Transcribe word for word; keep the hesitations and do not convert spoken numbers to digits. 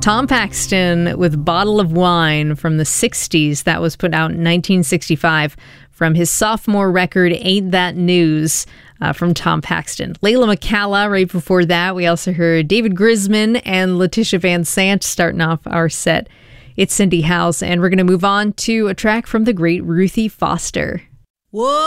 Tom Paxton with Bottle of Wine from the sixties. That was put out in nineteen sixty-five from his sophomore record, Ain't That News, uh, from Tom Paxton. Layla McCalla right before that. We also heard David Grisman and Letitia Van Sant starting off our set. It's Cindy House, and we're going to move on to a track from the great Ruthie Foster. Whoa!